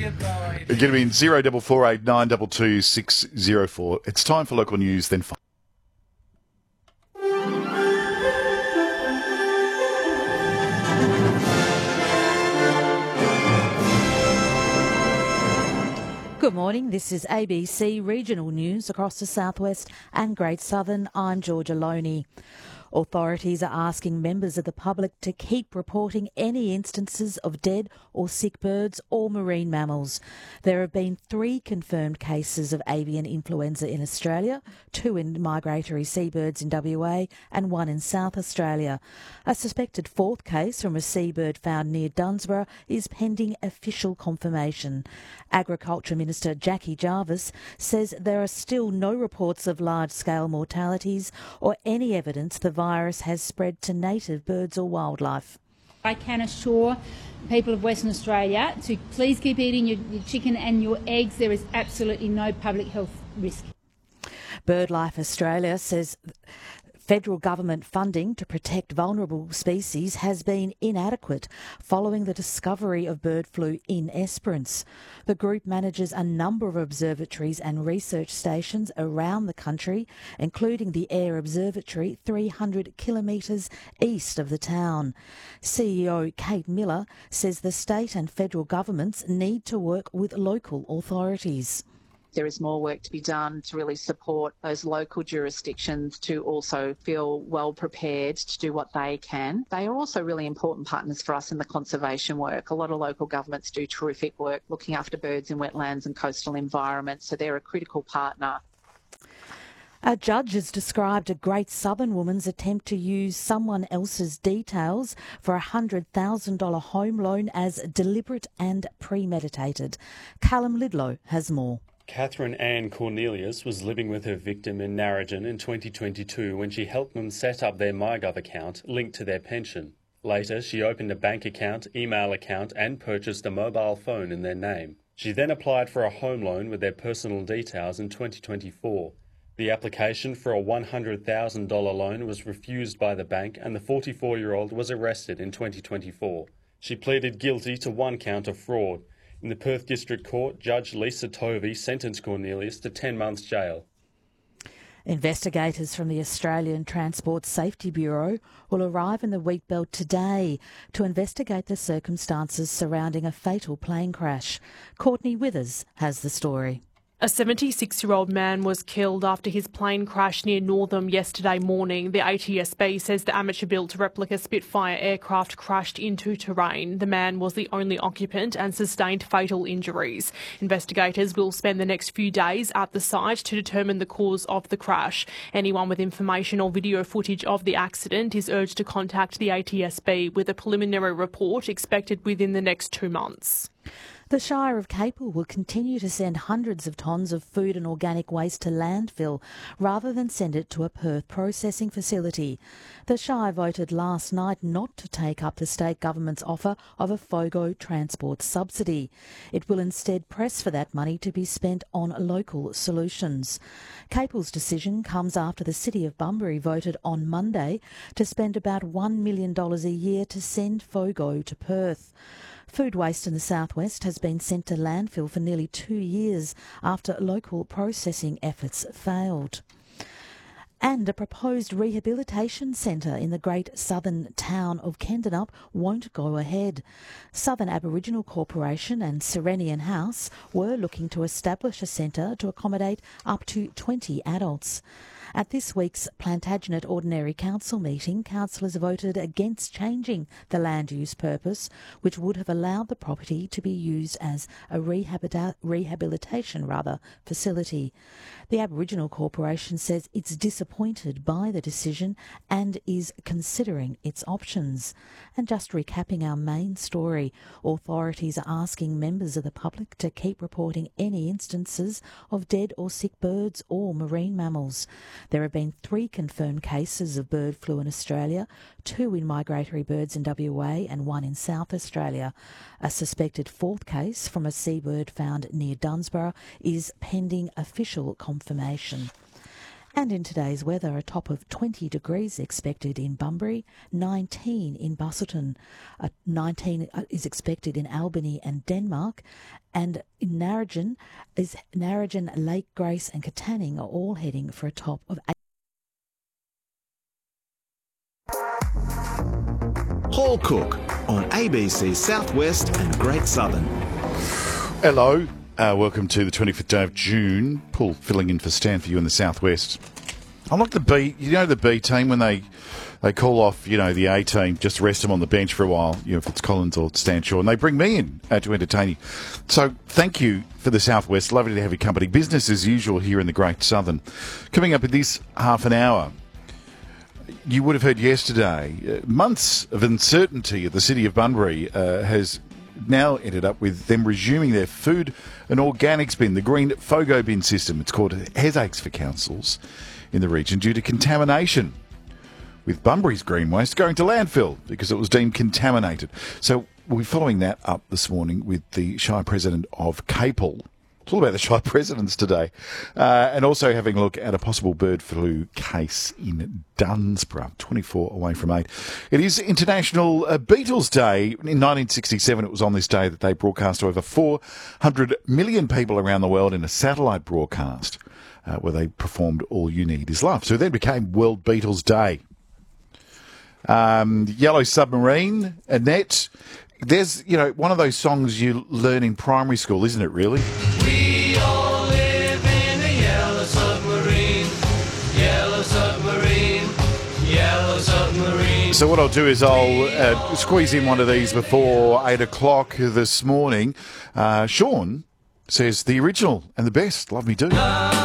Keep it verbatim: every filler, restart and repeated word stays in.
You're going to be in zero double four eight nine double two six zero four. It's time for local news, then five. Good morning, this is A B C Regional News across the southwest and Great Southern. I'm Georgia Loney. Authorities are asking members of the public to keep reporting any instances of dead or sick birds or marine mammals. There have been three confirmed cases of avian influenza in Australia, two in migratory seabirds in W A and one in South Australia. A suspected fourth case from a seabird found near Dunsborough is pending official confirmation. Agriculture Minister Jackie Jarvis says there are still no reports of large-scale mortalities or any evidence the virus has spread to native birds or wildlife. I can assure people of Western Australia to please keep eating your, your chicken and your eggs. There is absolutely no public health risk. BirdLife Australia says federal government funding to protect vulnerable species has been inadequate following the discovery of bird flu in Esperance. The group manages a number of observatories and research stations around the country, including the Air Observatory three hundred kilometres east of the town. C E O Kate Miller says the state and federal governments need to work with local authorities. There is more work to be done to really support those local jurisdictions to also feel well prepared to do what they can. They are also really important partners for us in the conservation work. A lot of local governments do terrific work looking after birds in wetlands and coastal environments, so they're a critical partner. A judge has described a Great Southern woman's attempt to use someone else's details for a one hundred thousand dollars home loan as deliberate and premeditated. Callum Lidlow has more. Catherine Ann Cornelius was living with her victim in Narrogin in twenty twenty-two when she helped them set up their MyGov account linked to their pension. Later, she opened a bank account, email account and purchased a mobile phone in their name. She then applied for a home loan with their personal details in twenty twenty-four. The application for a one hundred thousand dollars loan was refused by the bank and the forty-four-year-old was arrested in twenty twenty-four. She pleaded guilty to one count of fraud. In the Perth District Court, Judge Lisa Tovey sentenced Cornelius to ten months jail. Investigators from the Australian Transport Safety Bureau will arrive in the Wheatbelt today to investigate the circumstances surrounding a fatal plane crash. Courtney Withers has the story. A seventy-six-year-old man was killed after his plane crashed near Northam yesterday morning. The A T S B says the amateur-built replica Spitfire aircraft crashed into terrain. The man was the only occupant and sustained fatal injuries. Investigators will spend the next few days at the site to determine the cause of the crash. Anyone with information or video footage of the accident is urged to contact the A T S B with a preliminary report expected within the next two months. The Shire of Capel will continue to send hundreds of tonnes of food and organic waste to landfill rather than send it to a Perth processing facility. The Shire voted last night not to take up the state government's offer of a FOGO transport subsidy. It will instead press for that money to be spent on local solutions. Capel's decision comes after the City of Bunbury voted on Monday to spend about one million dollars a year to send FOGO to Perth. Food waste in the southwest has been sent to landfill for nearly two years after local processing efforts failed. And a proposed rehabilitation centre in the Great Southern town of Kendanup won't go ahead. Southern Aboriginal Corporation and Serenian House were looking to establish a centre to accommodate up to twenty adults. At this week's Plantagenet Ordinary Council meeting, councillors voted against changing the land use purpose, which would have allowed the property to be used as a rehabita- rehabilitation rather, facility. The Aboriginal Corporation says it's disappointed by the decision and is considering its options. And just recapping our main story, authorities are asking members of the public to keep reporting any instances of dead or sick birds or marine mammals. There have been three confirmed cases of bird flu in Australia, two in migratory birds in W A and one in South Australia. A suspected fourth case from a seabird found near Dunsborough is pending official confirmation. And in today's weather, a top of twenty degrees expected in Bunbury, nineteen in Busselton, uh, nineteen is expected in Albany and Denmark, and in Narrogin, is Narrogin, Lake Grace and Katanning are all heading for a top of eight. Paul Cook on A B C Southwest and Great Southern. Hello, uh, welcome to the twenty-fifth day of June. Paul filling in for Stan for you in the Southwest. I'm like the B, you know the B team when they they call off, you know, the A team, just rest them on the bench for a while, you know, if it's Collins or Stan Shaw, and they bring me in uh, to entertain you. So thank you for the Southwest. Lovely to have your company. Business as usual here in the Great Southern. Coming up in this half an hour, you would have heard yesterday, uh, months of uncertainty at the City of Bunbury uh, has now ended up with them resuming their food and organics bin, the green FOGO bin system. It's called headaches for councils in the region due to contamination, with Bunbury's green waste going to landfill because it was deemed contaminated. So we're following that up this morning with the Shire President of Capel. It's all about the Shire Presidents today. Uh, and also having a look at a possible bird flu case in Dunsborough, twenty-four away from eight. It is International uh, Beatles Day. In nineteen sixty-seven, it was on this day that they broadcast to over four hundred million people around the world in a satellite broadcast uh, where they performed All You Need Is Love. So it then became World Beatles Day. Um, Yellow Submarine, Annette. There's, you know, one of those songs you learn in primary school, isn't it, really? We all live in a yellow submarine, yellow submarine, yellow submarine. So what I'll do is I'll uh, squeeze in one of these before eight o'clock this morning. Uh, Sean says the original and the best. Love Me Do.